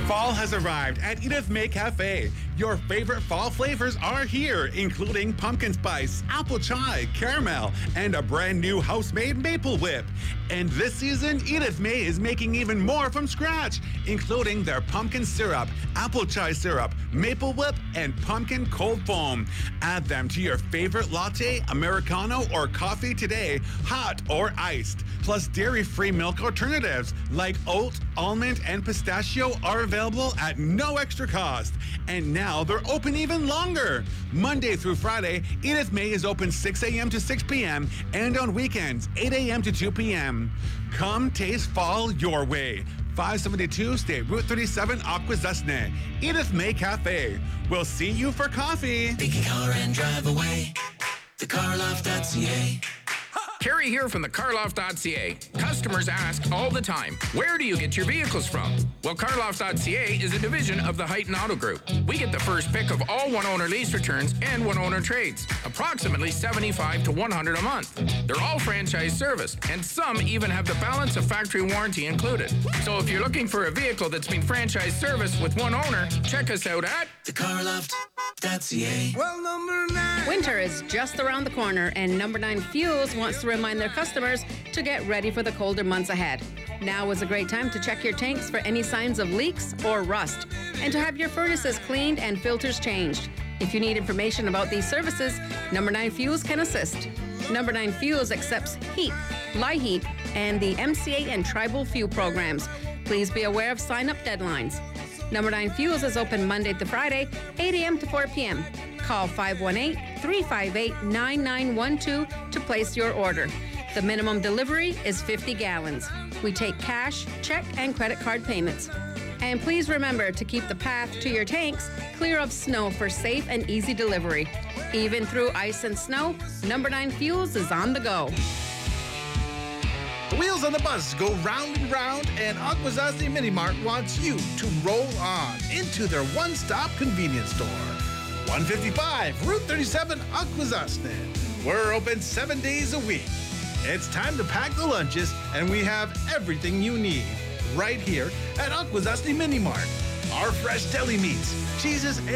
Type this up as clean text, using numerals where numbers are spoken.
Fall has arrived at Edith May Cafe. Your favorite fall flavors are here, including pumpkin spice, apple chai, caramel, and a brand new house-made maple whip. And this season, Edith May is making even more from scratch, including their pumpkin syrup, apple chai syrup, maple whip, and pumpkin cold foam. Add them to your favorite latte, Americano, or coffee today, hot or iced. Plus, dairy-free milk alternatives like oat, almond, and pistachio are available at no extra cost. And now they're open even longer. Monday through Friday, Edith May is open 6 a.m. to 6 p.m. and on weekends, 8 a.m. to 2 p.m. Come taste fall your way. 572 State Route 37, Akwesasne. Edith May Cafe. We'll see you for coffee. Pick a car and drive away. TheCarLoft.ca. Kerry here from the CarLoft.ca. Customers ask all the time, where do you get your vehicles from? Well, CarLoft.ca is a division of the Heighton Auto Group. We get the first pick of all one-owner lease returns and one-owner trades, approximately 75 to 100 a month. They're all franchise serviced, and some even have the balance of factory warranty included. So if you're looking for a vehicle that's been franchise serviced with one owner, check us out at TheCarLoft.ca. Well, number 9. Winter is just around the corner, and Number 9 Fuels wants to remind their customers to get ready for the colder months ahead. Now is a great time to check your tanks for any signs of leaks or rust, and to have your furnaces cleaned and filters changed. If you need information about these services, Number 9 Fuels can assist. Number 9 Fuels accepts HEAP, LIHEAP, and the MCA and Tribal Fuel programs. Please be aware of sign-up deadlines. Number 9 Fuels is open Monday to Friday, 8 a.m. to 4 p.m. Call 518-358-9912 to place your order. The minimum delivery is 50 gallons. We take cash, check, and credit card payments. And please remember to keep the path to your tanks clear of snow for safe and easy delivery. Even through ice and snow, Number 9 Fuels is on the go. The wheels on the bus go round and round, and Akwesasne Mini Mart wants you to roll on into their one-stop convenience store. 155 Route 37, Akwesasne. We're open 7 days a week. It's time to pack the lunches, and we have everything you need right here at Akwesasne Mini Mart. Our fresh deli meats, cheeses,